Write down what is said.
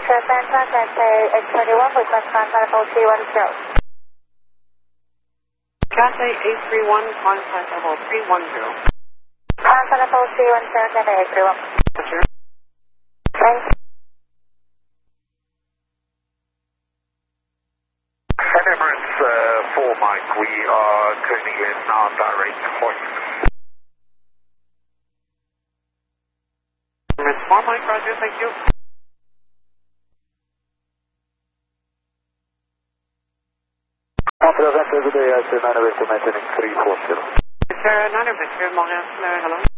Japan Cathay X21 with Mascon Level 310. Cathay A31, contact level 310. Contact level 310, Cathay A31. Sir. Thanks. Emirates 4 Mike, we are turning in our direct point. Emirates 4 Mike, roger, thank you. After that, good day, I say 9 away to maintaining 340. Sir, 9 Victor, Montreal, hello.